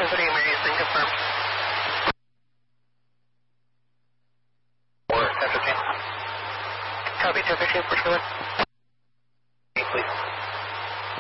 10:30 Marion, confirmed. Or 10:15. Copy 10:15 for Square.